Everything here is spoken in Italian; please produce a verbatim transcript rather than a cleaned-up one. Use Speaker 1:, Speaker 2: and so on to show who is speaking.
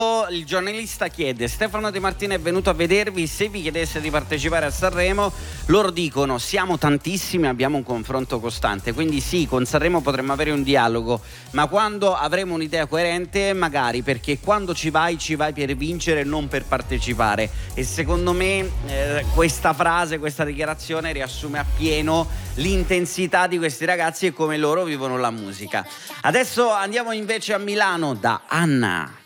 Speaker 1: Il giornalista chiede: Stefano De Martino è venuto a vedervi, se vi chiedesse di partecipare a Sanremo. Loro dicono: siamo tantissimi, abbiamo un confronto costante, quindi sì, con Sanremo potremmo avere un dialogo, ma quando avremo un'idea coerente magari, perché quando ci vai ci vai per vincere, non per partecipare. E secondo me eh, questa frase, questa dichiarazione riassume appieno l'intensità di questi ragazzi e come loro vivono la musica. Adesso andiamo invece a Milano da Anna.